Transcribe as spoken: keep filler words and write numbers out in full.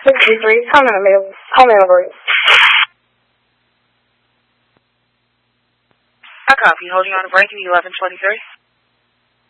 sixty-three, home in the middle, home in the break. I copy. Holding on a break at eleven twenty-three.